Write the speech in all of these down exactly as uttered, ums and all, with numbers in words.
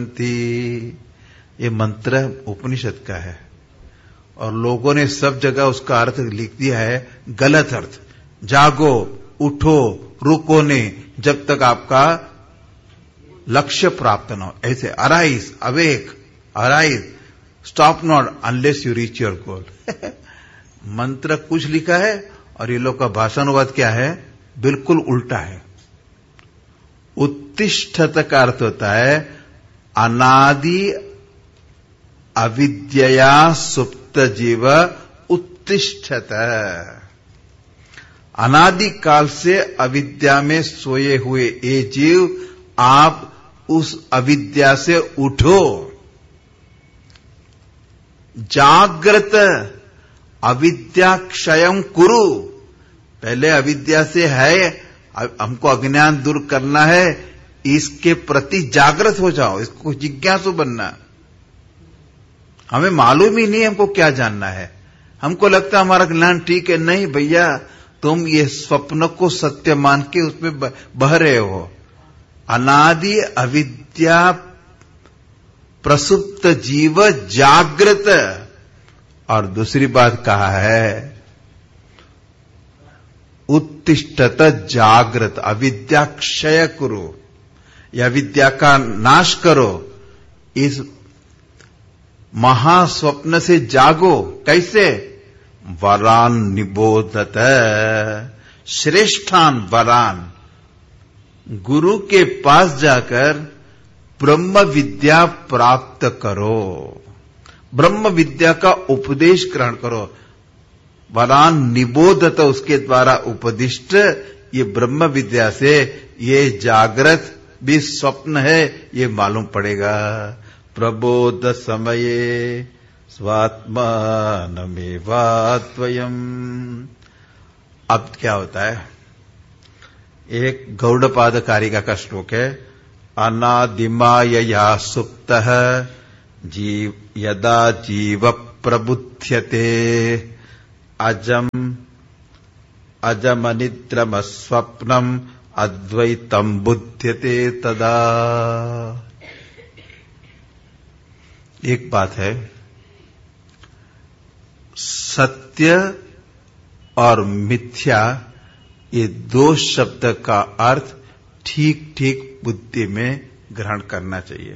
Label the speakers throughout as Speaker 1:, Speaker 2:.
Speaker 1: ये मंत्र उपनिषद का है और लोगों ने सब जगह उसका अर्थ लिख दिया है गलत अर्थ। जागो, उठो, रुको नहीं जब तक आपका लक्ष्य प्राप्त न हो। ऐसे arise, awake, arise, stop not unless you reach your goal. मंत्र कुछ लिखा है और ये लोग का भाषानुवाद क्या है, बिल्कुल उल्टा है। उत्तिष्ठत का अर्थ होता है अनादि अविद्यया सुप्त जीव उत्तिष्ठत। अनादि काल से अविद्या में सोए हुए ये जीव, आप उस अविद्या से उठो। जागृत अविद्या क्षयं कुरु। पहले अविद्या से है, हमको अज्ञान दूर करना है, इसके प्रति जागृत हो जाओ, इसको जिज्ञासु बनना। हमें मालूम ही नहीं हमको क्या जानना है, हमको लगता है हमारा ज्ञान ठीक है। नहीं भैया, तुम ये स्वप्न को सत्य मान के उसमें बह रहे हो। अनादि अविद्या प्रसुप्त जीव जागृत। और दूसरी बात कहा है उत्तिष्ठत जागृत, अविद्या क्षय करो, या विद्या का नाश करो। इस महास्वप्न से जागो। कैसे? वरान निबोधत, श्रेष्ठान वरान। गुरु के पास जाकर ब्रह्म विद्या प्राप्त करो, ब्रह्म विद्या का उपदेश ग्रहण करो। वरान निबोधत, उसके द्वारा उपदिष्ट ये ब्रह्म विद्या से ये जागृत भी स्वप्न है ये मालूम पड़ेगा। प्रबोध समये स्वात्मानमेवात्वयम्। अब क्या होता है, एक गौड़पादकारिका का श्लोक है। अनादिमायया सुप्तः जीव यदा जीव प्रबुध्यते अजम अजमनिद्रम स्वप्नम अद्वैतम बुध्यते तदा। एक बात है, सत्य और मिथ्या ये दो शब्द का अर्थ ठीक ठीक बुद्धि में ग्रहण करना चाहिए।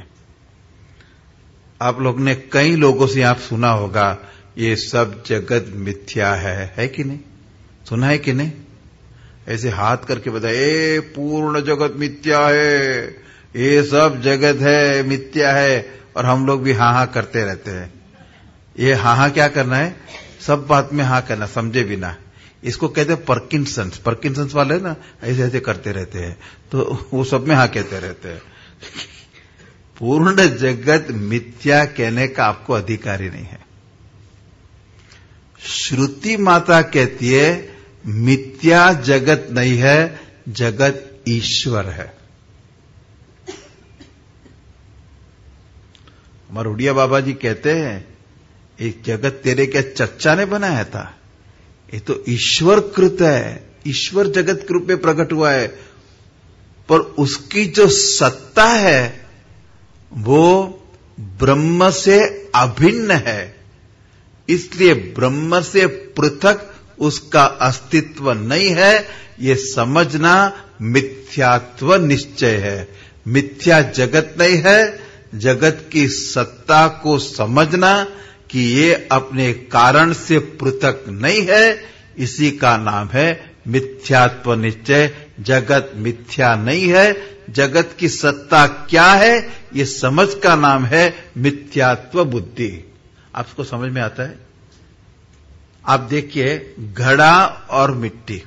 Speaker 1: आप लोग ने कई लोगों से आप सुना होगा ये सब जगत मिथ्या है, है कि नहीं? सुना है कि नहीं? ऐसे हाथ करके बताए, ए पूर्ण जगत मिथ्या है, ये सब जगत है मिथ्या है, और हम लोग भी हाँ हाँ करते रहते हैं। ये हाँ हाँ क्या करना है, सब बात में हाँ करना, समझे बिना। इसको कहते हैं परकिंसंस। परकिंसंस वाले ना ऐसे ऐसे करते रहते हैं, तो वो सब में हाँ कहते रहते हैं। पूर्ण जगत मिथ्या कहने का आपको अधिकार ही नहीं है। श्रुति माता कहती है मिथ्या जगत नहीं है, जगत ईश्वर है। हमारे उड़िया बाबा जी कहते हैं एक जगत तेरे क्या चच्चा ने बनाया था, ये तो ईश्वर कृत है, ईश्वर जगत के रूप में प्रकट हुआ है। पर उसकी जो सत्ता है वो ब्रह्म से अभिन्न है, इसलिए ब्रह्म से पृथक उसका अस्तित्व नहीं है। ये समझना मिथ्यात्व निश्चय है। मिथ्या जगत नहीं है, जगत की सत्ता को समझना कि ये अपने कारण से पृथक नहीं है, इसी का नाम है मिथ्यात्व निश्चय। जगत मिथ्या नहीं है, जगत की सत्ता क्या है ये समझ का नाम है मिथ्यात्व बुद्धि। आपको समझ में आता है? आप देखिए घड़ा और मिट्टी,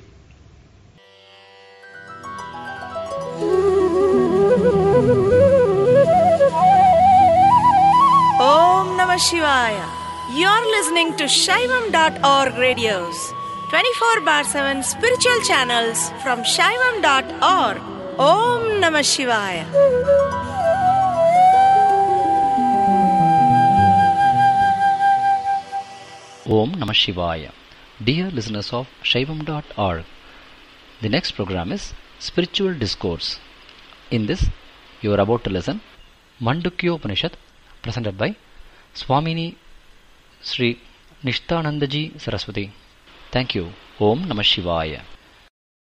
Speaker 2: Om Namah Shivaya. You're listening to Shaivam dot org radios, twenty-four bar seven spiritual channels from Shaivam dot org. Om Namah Shivaya.
Speaker 3: Om Namah Shivaya. Dear listeners of Shaivam dot org, the next program is Spiritual Discourse. In this, you are about to listen Mandukyopanishad, presented by Swamini Sri Nishtanandaji Saraswati. Thank you. Om Namah Shivaya.